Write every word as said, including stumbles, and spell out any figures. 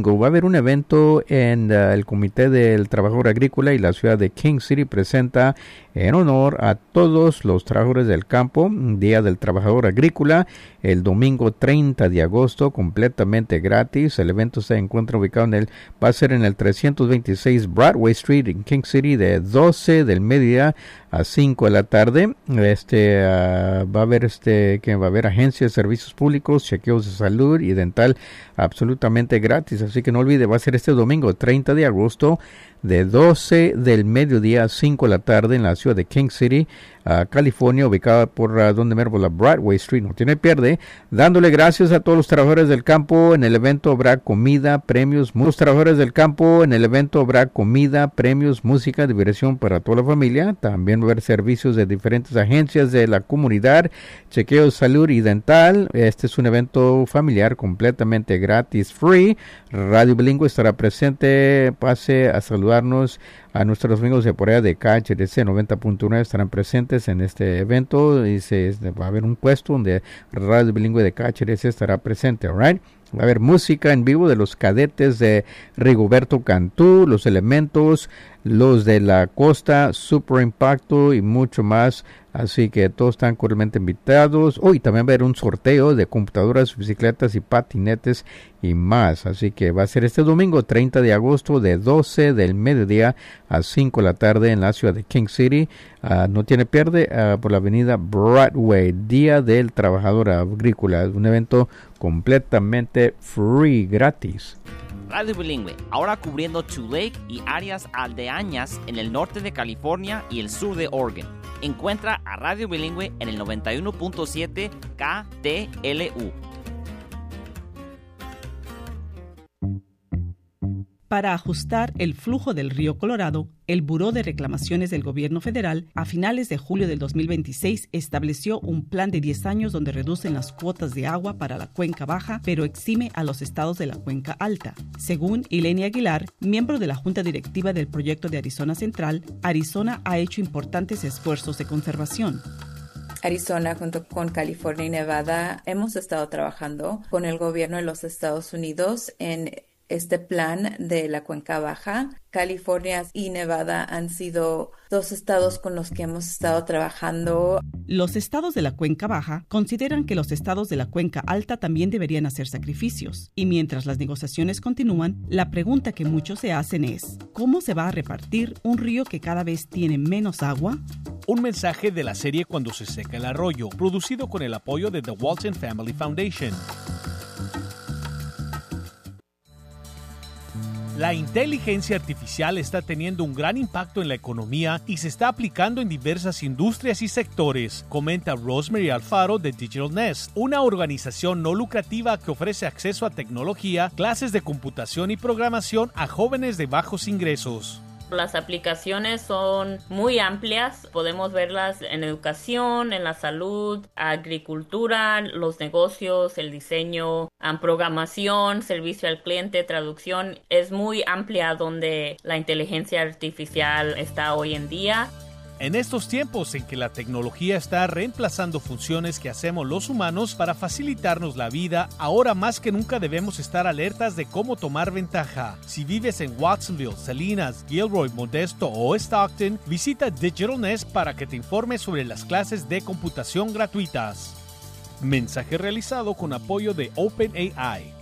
domingo va a haber un evento en uh, el Comité del Trabajador Agrícola y la ciudad de King City presenta en honor a todos los trabajadores del campo, Día del Trabajador Agrícola, el domingo treinta de agosto, completamente gratis. El evento se encuentra ubicado en el, va a ser en el trescientos veintiséis Broadway Street en King City de doce del mediodía a cinco de la tarde. Este uh, va a haber este que va a haber agencias de servicios públicos, chequeos de salud y dental absolutamente gratis, así que no olvide, va a ser este domingo treinta de agosto de doce del mediodía a cinco de la tarde en la ciudad de King City, uh, California, ubicada por uh, donde mervo la Broadway Street. No tiene pierde. Dándole gracias a todos los trabajadores del campo. En el evento habrá comida, premios, muchos trabajadores del campo. En el evento habrá comida, premios, música, diversión para toda la familia. También va a haber servicios de diferentes agencias de la comunidad, chequeo de salud y dental. Este es un evento familiar completamente gratis, free. Radio Bilingüe estará presente. Pase a saludar a nuestros amigos de por allá de K H D C noventa punto nueve, estarán presentes en este evento y se, va a haber un puesto donde Radio Bilingüe de K H D C estará presente, alright. Va a haber música en vivo de los cadetes de Rigoberto Cantú, los Elementos, los de la Costa, Super Impacto y mucho más. Así que todos están cordialmente invitados. Hoy oh, también va a haber un sorteo de computadoras, bicicletas y patinetes y más. Así que va a ser este domingo treinta de agosto de doce del mediodía a cinco de la tarde en la ciudad de King City. Uh, no tiene pierde uh, por la avenida Broadway, Día del Trabajador Agrícola. Un evento completamente free, gratis. Radio Bilingüe, ahora cubriendo Tule y áreas aldeañas en el norte de California y el sur de Oregon. Encuentra a Radio Bilingüe en el noventa y uno punto siete K T L U. Para ajustar el flujo del río Colorado, el Buró de Reclamaciones del Gobierno Federal, a finales de julio del dos mil veintiséis, estableció un plan de diez años donde reducen las cuotas de agua para la Cuenca Baja, pero exime a los estados de la Cuenca Alta. Según Ilenia Aguilar, miembro de la Junta Directiva del Proyecto de Arizona Central, Arizona ha hecho importantes esfuerzos de conservación. Arizona, junto con California y Nevada, hemos estado trabajando con el gobierno de los Estados Unidos en este plan de la Cuenca Baja. California y Nevada han sido dos estados con los que hemos estado trabajando. Los estados de la Cuenca Baja consideran que los estados de la Cuenca Alta también deberían hacer sacrificios. Y mientras las negociaciones continúan, la pregunta que muchos se hacen es, ¿cómo se va a repartir un río que cada vez tiene menos agua? Un mensaje de la serie Cuando se seca el arroyo, producido con el apoyo de The Walton Family Foundation. La inteligencia artificial está teniendo un gran impacto en la economía y se está aplicando en diversas industrias y sectores, comenta Rosemary Alfaro de Digital Nest, una organización no lucrativa que ofrece acceso a tecnología, clases de computación y programación a jóvenes de bajos ingresos. Las aplicaciones son muy amplias, podemos verlas en educación, en la salud, agricultura, los negocios, el diseño, programación, servicio al cliente, traducción. Es muy amplia donde la inteligencia artificial está hoy en día. En estos tiempos en que la tecnología está reemplazando funciones que hacemos los humanos para facilitarnos la vida, ahora más que nunca debemos estar alertas de cómo tomar ventaja. Si vives en Watsonville, Salinas, Gilroy, Modesto o Stockton, visita Digital Nest para que te informes sobre las clases de computación gratuitas. Mensaje realizado con apoyo de OpenAI.